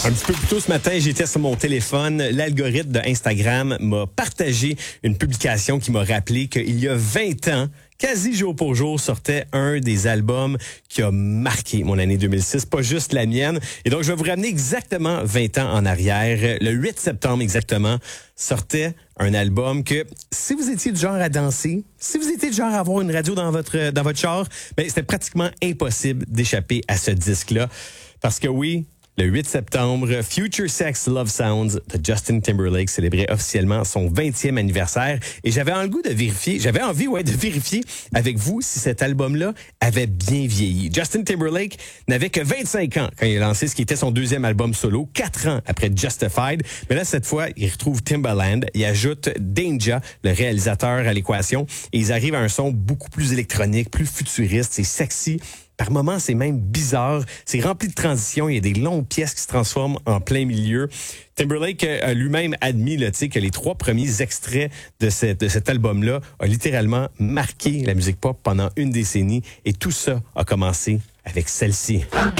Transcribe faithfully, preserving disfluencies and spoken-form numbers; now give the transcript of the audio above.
Un petit peu plus tôt ce matin, j'étais sur mon téléphone. L'algorithme de Instagram m'a partagé une publication qui m'a rappelé qu'il y a vingt ans, quasi jour pour jour, sortait un des albums qui a marqué mon année deux mille six, pas juste la mienne. Et donc, je vais vous ramener exactement vingt ans en arrière. Le huit septembre exactement, sortait un album que, si vous étiez du genre à danser, si vous étiez du genre à avoir une radio dans votre dans votre char, ben c'était pratiquement impossible d'échapper à ce disque-là. Parce que oui, le huit septembre, Future Sex Love Sounds de Justin Timberlake célébrait officiellement son vingtième anniversaire. Et j'avais le goût de vérifier, j'avais envie ouais, de vérifier avec vous si cet album-là avait bien vieilli. Justin Timberlake n'avait que vingt-cinq ans quand il a lancé ce qui était son deuxième album solo, quatre ans après Justified. Mais là, cette fois, il retrouve Timbaland, il ajoute Danja, le réalisateur, à l'équation, et ils arrivent à un son beaucoup plus électronique, plus futuriste, c'est sexy. Par moments, c'est même bizarre. C'est rempli de transitions. Il y a des longues pièces qui se transforment en plein milieu. Timberlake a lui-même admis là, que les trois premiers extraits de, cette, de cet album-là ont littéralement marqué la musique pop pendant une décennie. Et tout ça a commencé avec celle-ci.